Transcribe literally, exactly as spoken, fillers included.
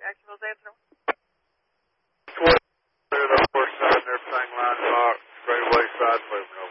Jacksonville's answer. Clear the north side, and everything lined up, straightaway side movement.